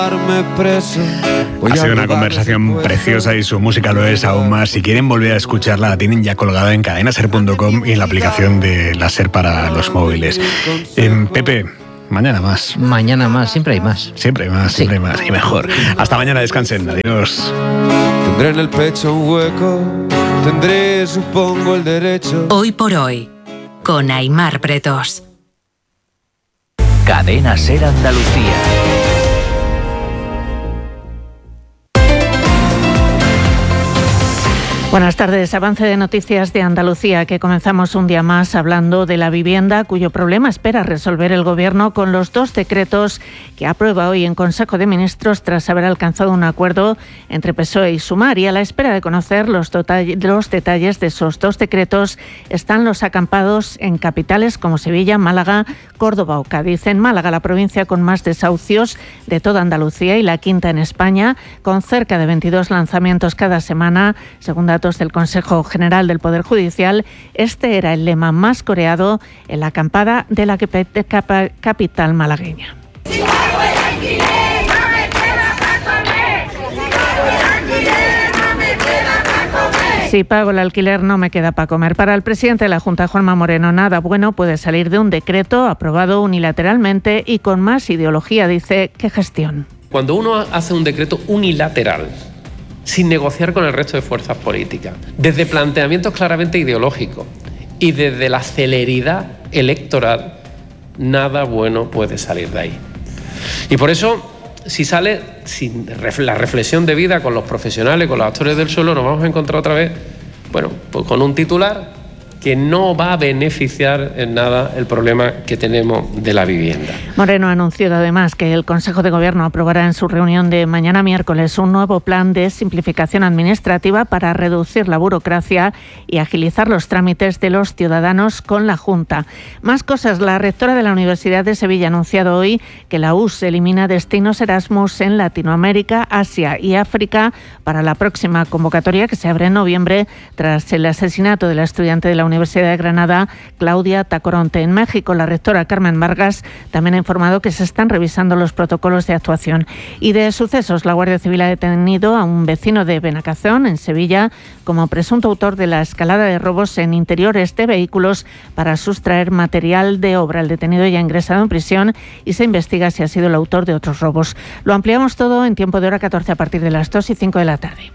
Ha sido una conversación preciosa y su música lo es aún más. Si quieren volver a escucharla, la tienen ya colgada en cadenaser.com y en la aplicación de la SER para los móviles. Pepe, mañana más. Mañana más, siempre hay más. Siempre hay más, siempre hay más y mejor. Hasta mañana, descansen, adiós. Tendré en el pecho un hueco, tendré, supongo, el derecho. Hoy por hoy, con Aimar Pretos. Cadena SER Andalucía. Buenas tardes. Avance de noticias de Andalucía, que comenzamos un día más hablando de la vivienda, cuyo problema espera resolver el Gobierno con los 2 decretos que aprueba hoy en Consejo de Ministros tras haber alcanzado un acuerdo entre PSOE y Sumar. Y a la espera de conocer los detalles de esos 2 decretos están los acampados en capitales como Sevilla, Málaga, Córdoba o Cádiz. En Málaga, la provincia con más desahucios de toda Andalucía y la quinta en España, con cerca de 22 lanzamientos cada semana, según datos del Consejo General del Poder Judicial. Este era el lema más coreado en la acampada de la capital malagueña. Si pago el alquiler no me queda para comer. Para el presidente de la Junta, Juanma Moreno, nada bueno puede salir de un decreto aprobado unilateralmente y con más ideología, dice, que gestión. Cuando uno hace un decreto unilateral, sin negociar con el resto de fuerzas políticas, desde planteamientos claramente ideológicos y desde la celeridad electoral, nada bueno puede salir de ahí. Y por eso, si sale sin la reflexión debida con los profesionales, con los actores del suelo, nos vamos a encontrar otra vez, pues con un titular que no va a beneficiar en nada el problema que tenemos de la vivienda. Moreno ha anunciado además que el Consejo de Gobierno aprobará en su reunión de mañana miércoles un nuevo plan de simplificación administrativa para reducir la burocracia y agilizar los trámites de los ciudadanos con la Junta. Más cosas. La rectora de la Universidad de Sevilla ha anunciado hoy que la US elimina destinos Erasmus en Latinoamérica, Asia y África para la próxima convocatoria, que se abre en noviembre tras el asesinato de la estudiante de la Universidad de Granada, Claudia Tacoronte. En México, la rectora Carmen Vargas también ha informado que se están revisando los protocolos de actuación. Y de sucesos, la Guardia Civil ha detenido a un vecino de Benacazón, en Sevilla, como presunto autor de la escalada de robos en interiores de vehículos para sustraer material de obra. El detenido ya ha ingresado en prisión y se investiga si ha sido el autor de otros robos. Lo ampliamos todo en tiempo de hora 14 a partir de las 2 y 5 de la tarde.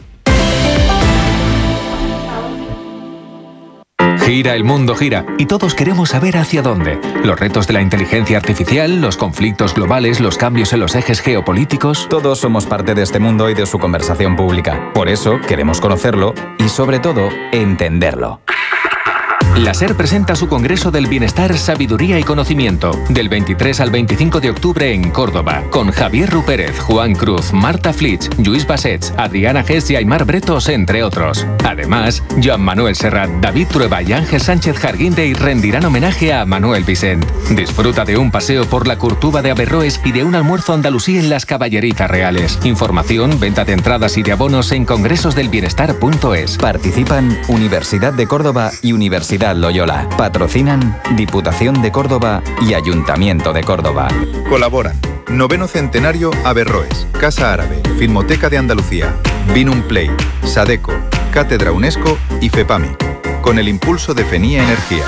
Gira, el mundo gira, y todos queremos saber hacia dónde. Los retos de la inteligencia artificial, los conflictos globales, los cambios en los ejes geopolíticos. Todos somos parte de este mundo y de su conversación pública. Por eso queremos conocerlo y, sobre todo, entenderlo. La SER presenta su Congreso del Bienestar, Sabiduría y Conocimiento, del 23 al 25 de octubre en Córdoba, con Javier Rupérez, Juan Cruz, Marta Flitsch, Lluís Bassets, Adriana Gess y Aimar Bretos, entre otros. Además, Joan Manuel Serrat, David Trueba y Ángel Sánchez Jarguindey rendirán homenaje a Manuel Vicent. Disfruta de un paseo por la Curtuba de Averroes y de un almuerzo andalusí en las Caballerizas Reales. Información, venta de entradas y de abonos en congresosdelbienestar.es. Participan Universidad de Córdoba y Universidad Loyola. Patrocinan Diputación de Córdoba y Ayuntamiento de Córdoba. Colaboran 9º Centenario Averroes, Casa Árabe, Filmoteca de Andalucía, Vinum Play, Sadeco, Cátedra UNESCO y FEPAMI, con el impulso de FENIA Energía.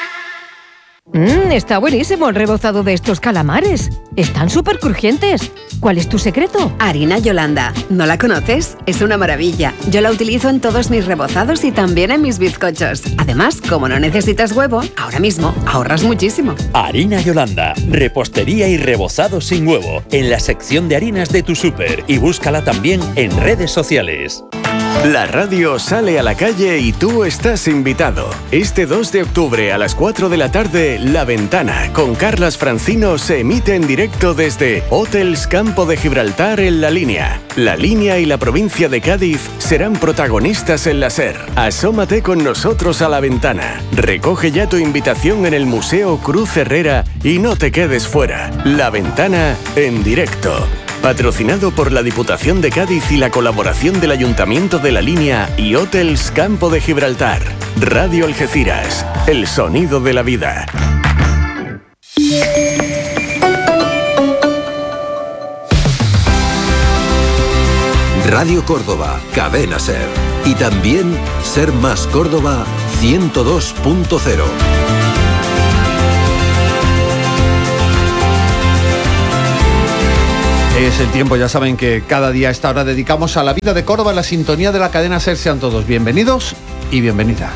Está buenísimo el rebozado de estos calamares. Están súper crujientes. ¿Cuál es tu secreto? Harina Yolanda. ¿No la conoces? Es una maravilla. Yo la utilizo en todos mis rebozados y también en mis bizcochos. Además, como no necesitas huevo, ahora mismo ahorras muchísimo. Harina Yolanda. Repostería y rebozado sin huevo. En la sección de harinas de tu súper. Y búscala también en redes sociales. La radio sale a la calle y tú estás invitado. Este 2 de octubre a las 4 de la tarde, La Ventana, con Carlas Francino, se emite en directo desde Hotels Campo de Gibraltar en La Línea. La Línea y la provincia de Cádiz serán protagonistas en la SER. Asómate con nosotros a La Ventana. Recoge ya tu invitación en el Museo Cruz Herrera y no te quedes fuera. La Ventana en directo. Patrocinado por la Diputación de Cádiz y la colaboración del Ayuntamiento de La Línea y Hotels Campo de Gibraltar. Radio Algeciras, el sonido de la vida. Radio Córdoba, Cadena SER. Y también Ser Más Córdoba 102.0. Es el tiempo, ya saben que cada día a esta hora dedicamos a la vida de Córdoba en la sintonía de la cadena SER. Sean todos bienvenidos y bienvenidas.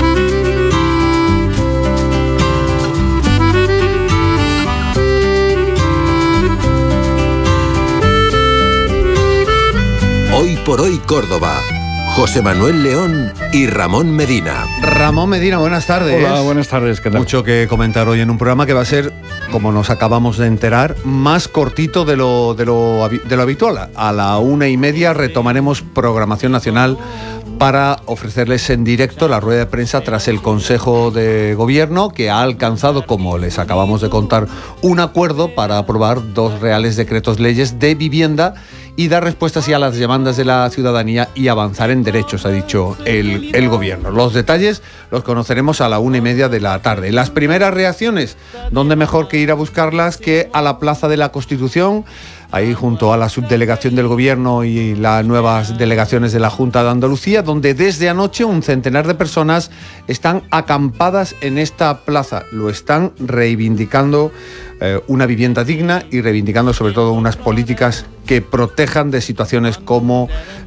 Hoy por hoy Córdoba. José Manuel León y Ramón Medina. Ramón Medina, buenas tardes. Hola, buenas tardes, ¿qué tal? Mucho que comentar hoy en un programa que va a ser, como nos acabamos de enterar, más cortito de lo habitual. A la 1:30 retomaremos programación nacional para ofrecerles en directo la rueda de prensa tras el Consejo de Gobierno, que ha alcanzado, como les acabamos de contar, un acuerdo para aprobar 2 reales decretos leyes de vivienda y dar respuestas a las demandas de la ciudadanía y avanzar en derechos, ha dicho el Gobierno. Los detalles los conoceremos a la 1:30 de la tarde. Las primeras reacciones, ¿dónde mejor que ir a buscarlas que a la Plaza de la Constitución? Ahí junto a la subdelegación del Gobierno y las nuevas delegaciones de la Junta de Andalucía, donde desde anoche un centenar de personas están acampadas en esta plaza. Lo están reivindicando una vivienda digna y reivindicando sobre todo unas políticas que protejan de situaciones como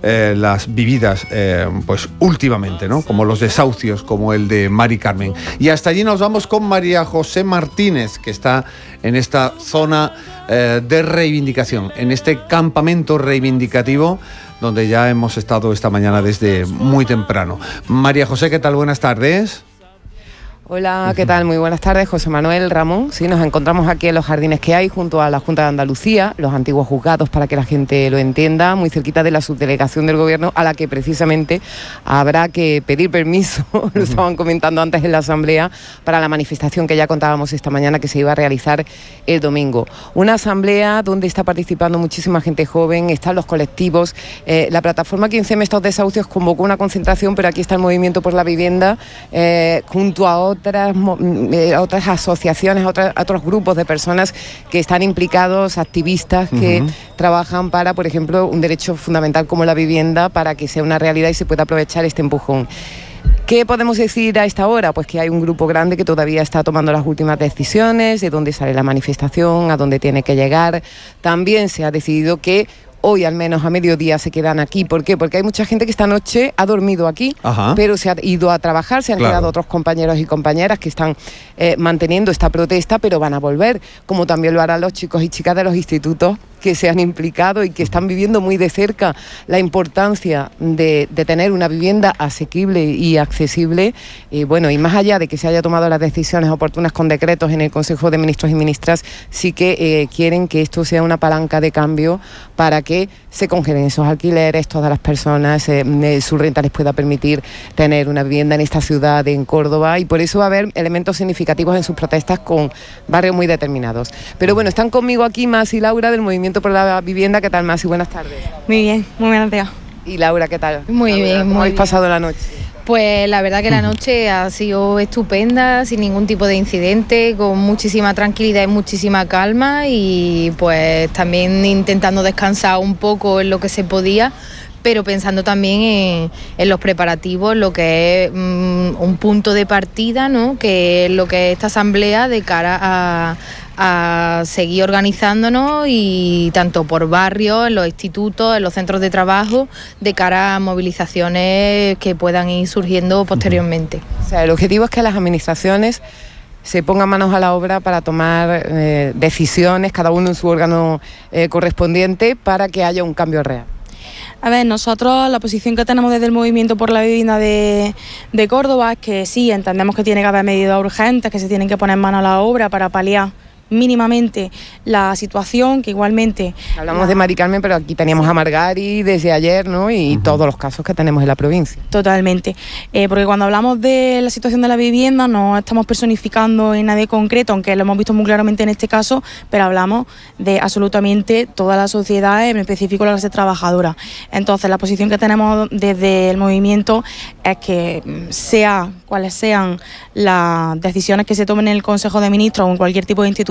las vividas pues últimamente, ¿no? Como los desahucios, como el de Mari Carmen. Y hasta allí nos vamos con María José Martínez, que está en esta zona de reivindicación, en este campamento reivindicativo donde ya hemos estado esta mañana desde muy temprano. María José, ¿qué tal? Buenas tardes. Hola, ¿qué tal? Muy buenas tardes, José Manuel, Ramón. Sí, nos encontramos aquí en los jardines que hay junto a la Junta de Andalucía, los antiguos juzgados, para que la gente lo entienda, muy cerquita de la subdelegación del Gobierno, a la que precisamente habrá que pedir permiso, lo estaban comentando antes en la asamblea, para la manifestación que ya contábamos esta mañana que se iba a realizar el domingo. Una asamblea donde está participando muchísima gente joven, están los colectivos. La plataforma 15M Estos Desahucios convocó una concentración, pero aquí está el Movimiento por la Vivienda, junto a otras asociaciones, otros grupos de personas que están implicados, activistas que trabajan para, por ejemplo, un derecho fundamental como la vivienda, para que sea una realidad y se pueda aprovechar este empujón. ¿Qué podemos decir a esta hora? Pues que hay un grupo grande que todavía está tomando las últimas decisiones de dónde sale la manifestación, a dónde tiene que llegar. También se ha decidido que hoy al menos a mediodía se quedan aquí. ¿Por qué? Porque hay mucha gente que esta noche ha dormido aquí, pero se ha ido a trabajar, se han quedado otros compañeros y compañeras que están manteniendo esta protesta, pero van a volver, como también lo harán los chicos y chicas de los institutos que se han implicado y que están viviendo muy de cerca la importancia de tener una vivienda asequible y accesible. Y bueno, y más allá de que se haya tomado las decisiones oportunas con decretos en el Consejo de Ministros y Ministras, sí que quieren que esto sea una palanca de cambio para que se congelen esos alquileres, todas las personas, su renta les pueda permitir tener una vivienda en esta ciudad, en Córdoba, y por eso va a haber elementos significativos en sus protestas con barrios muy determinados. Pero bueno, están conmigo aquí Masi y Laura del Movimiento por la Vivienda. ¿Qué tal, Masi? Buenas tardes. Muy bien, muy buenas tardes. Y Laura, ¿qué tal? Muy Laura, bien, ¿cómo habéis pasado la noche? Pues la verdad que la noche ha sido estupenda, sin ningún tipo de incidente, con muchísima tranquilidad y muchísima calma, y pues también intentando descansar un poco en lo que se podía, pero pensando también en los preparativos, lo que es un punto de partida, ¿no? Que es lo que es esta asamblea de cara a seguir organizándonos, y tanto por barrios, en los institutos, en los centros de trabajo, de cara a movilizaciones que puedan ir surgiendo posteriormente. O sea, el objetivo es que las administraciones se pongan manos a la obra para tomar decisiones, cada uno en su órgano correspondiente, para que haya un cambio real. A ver, nosotros la posición que tenemos desde el Movimiento por la Vivienda de Córdoba es que sí, entendemos que tiene que haber medidas urgentes, que se tienen que poner manos a la obra para paliar mínimamente la situación, que igualmente... Hablamos de Mari Carmen, pero aquí teníamos a Margari desde ayer, ¿no? Y todos los casos que tenemos en la provincia. Totalmente, porque cuando hablamos de la situación de la vivienda no estamos personificando en nadie concreto, aunque lo hemos visto muy claramente en este caso, pero hablamos de absolutamente toda la sociedad, en específico la clase trabajadora. Entonces, la posición que tenemos desde el movimiento es que sea cuales sean las decisiones que se tomen en el Consejo de Ministros o en cualquier tipo de institución,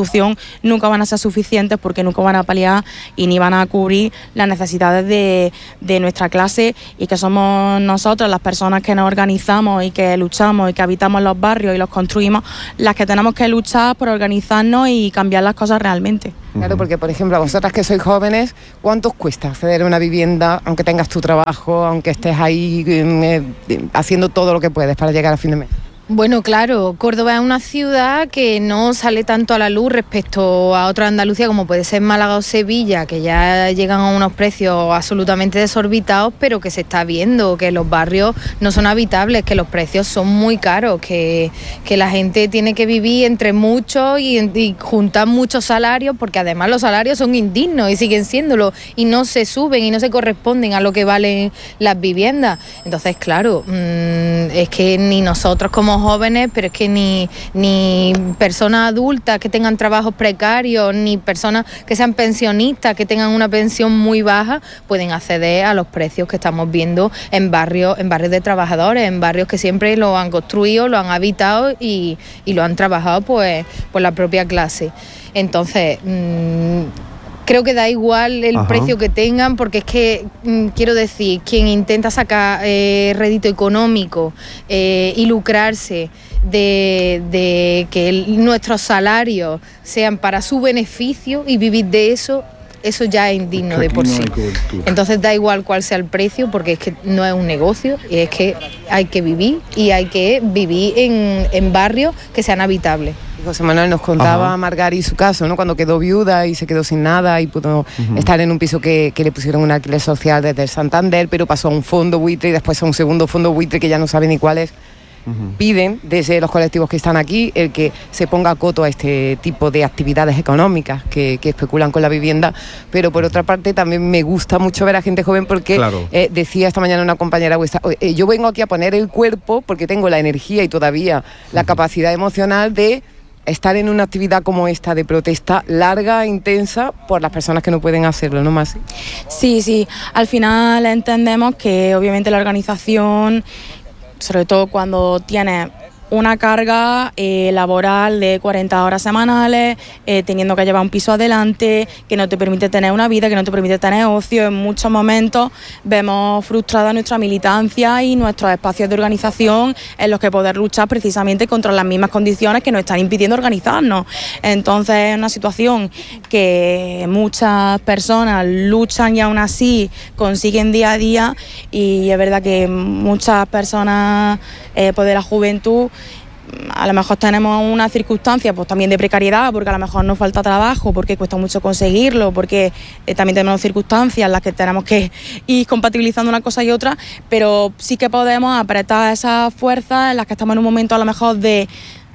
institución nunca van a ser suficientes porque nunca van a paliar y ni van a cubrir las necesidades de nuestra clase, y que somos nosotros, las personas que nos organizamos y que luchamos y que habitamos los barrios y los construimos, las que tenemos que luchar por organizarnos y cambiar las cosas realmente. Claro, porque por ejemplo, a vosotras que sois jóvenes, ¿cuánto os cuesta acceder a una vivienda, aunque tengas tu trabajo, aunque estés ahí haciendo todo lo que puedes para llegar a fin de mes? Bueno, claro, Córdoba es una ciudad que no sale tanto a la luz respecto a otra Andalucía como puede ser Málaga o Sevilla, que ya llegan a unos precios absolutamente desorbitados, pero que se está viendo que los barrios no son habitables, que los precios son muy caros, que la gente tiene que vivir entre muchos y juntar muchos salarios, porque además los salarios son indignos y siguen siéndolo, y no se suben y no se corresponden a lo que valen las viviendas. Entonces, claro, es que ni nosotros como jóvenes, pero es que ni personas adultas que tengan trabajos precarios, ni personas que sean pensionistas, que tengan una pensión muy baja, pueden acceder a los precios que estamos viendo en barrios de trabajadores, en barrios que siempre lo han construido, lo han habitado y lo han trabajado pues por la propia clase. Entonces, creo que da igual el precio que tengan, porque es que, quiero decir, quien intenta sacar rédito económico y lucrarse de que nuestros salarios sean para su beneficio y vivir de eso ya es indigno de por sí. Entonces da igual cuál sea el precio, porque es que no es un negocio, y es que hay que vivir, y hay que vivir en barrios que sean habitables. José Manuel nos contaba Margari su caso, ¿no? Cuando quedó viuda y se quedó sin nada y pudo estar en un piso que le pusieron un alquiler social desde el Santander, pero pasó a un fondo buitre y después a un segundo fondo buitre que ya no sabe ni cuál es. Piden desde los colectivos que están aquí el que se ponga coto a este tipo de actividades económicas que especulan con la vivienda, pero por otra parte también me gusta mucho ver a gente joven, porque decía esta mañana una compañera vuestra, yo vengo aquí a poner el cuerpo porque tengo la energía y todavía la capacidad emocional de estar en una actividad como esta de protesta larga, intensa, por las personas que no pueden hacerlo, ¿no, Masi? Sí, al final entendemos que obviamente la organización, sobre todo cuando tiene una carga laboral de 40 horas semanales, teniendo que llevar un piso adelante, que no te permite tener una vida, que no te permite tener ocio. En muchos momentos vemos frustrada nuestra militancia y nuestros espacios de organización en los que poder luchar precisamente contra las mismas condiciones que nos están impidiendo organizarnos. Entonces es una situación que muchas personas luchan y aún así consiguen día a día, y es verdad que muchas personas pues de la juventud a lo mejor tenemos una circunstancia pues también de precariedad, porque a lo mejor nos falta trabajo, porque cuesta mucho conseguirlo, porque también tenemos circunstancias en las que tenemos que ir compatibilizando una cosa y otra, pero sí que podemos apretar esas fuerzas en las que estamos en un momento a lo mejor de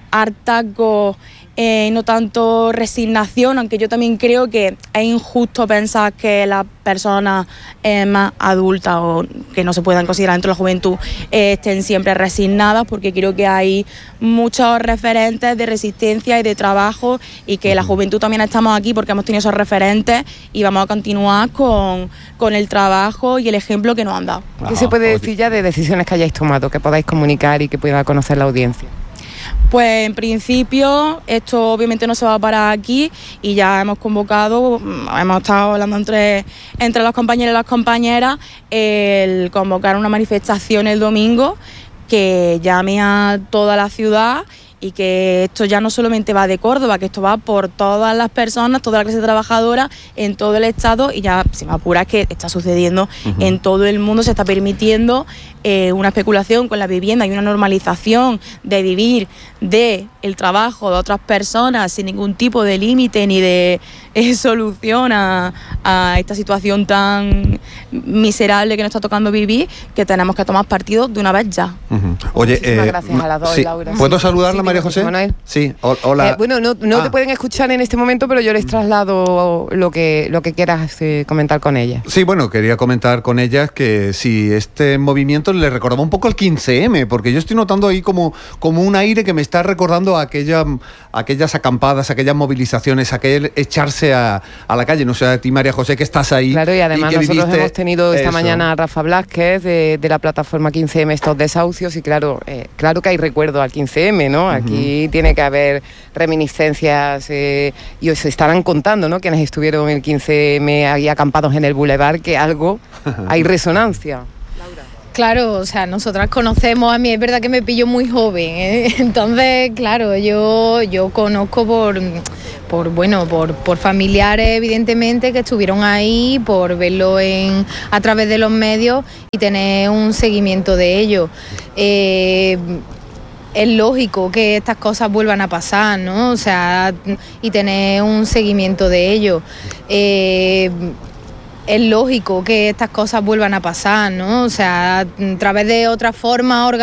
hartazgo, no tanto resignación, aunque yo también creo que es injusto pensar que las personas más adultas o que no se puedan considerar dentro de la juventud estén siempre resignadas, porque creo que hay muchos referentes de resistencia y de trabajo, y que la juventud también estamos aquí porque hemos tenido esos referentes y vamos a continuar con el trabajo y el ejemplo que nos han dado. ¿Qué se puede decir ya de decisiones que hayáis tomado, que podáis comunicar y que pueda conocer la audiencia? Pues en principio esto obviamente no se va a parar aquí, y ya hemos convocado, hemos estado hablando entre los compañeros y las compañeras, el convocar una manifestación el domingo que llame a toda la ciudad, y que esto ya no solamente va de Córdoba, que esto va por todas las personas, toda la clase trabajadora en todo el estado, y ya se me apura que está sucediendo en todo el mundo. Se está permitiendo una especulación con la vivienda y una normalización de vivir de el trabajo de otras personas sin ningún tipo de límite ni de solución a esta situación tan miserable que nos está tocando vivir, que tenemos que tomar partido de una vez ya. Oye, muchísimas gracias a las dos, sí. Laura. ¿Puedo saludarla, María José? Manuel. Sí, hola. Bueno, no te pueden escuchar en este momento, pero yo les traslado lo que quieras comentar con ella. Sí, bueno, quería comentar con ellas que si este movimiento le recordaba un poco al 15M, porque yo estoy notando ahí como un aire que me está recordando a aquellas acampadas, aquellas movilizaciones, aquel echarse a la calle. No sé, a ti, María José, que estás ahí. Claro, y además nosotros hemos tenido esta eso. mañana a Rafa Blázquez de la plataforma 15M Estos Desahucios, y claro que hay recuerdo al 15M, ¿no? Aquí tiene que haber reminiscencias y os estarán contando, ¿no?, quienes estuvieron el 15M ahí acampados en el Boulevard, que algo hay resonancia. Claro, o sea, nosotras conocemos, a mí es verdad que me pillo muy joven, ¿eh? Entonces, claro, yo conozco por familiares, evidentemente, que estuvieron ahí, por verlo a través de los medios y tener un seguimiento de ello. Es lógico que estas cosas vuelvan a pasar, ¿no? O sea, y tener un seguimiento de ello. Es lógico que estas cosas vuelvan a pasar, ¿no? O sea, a través de otra forma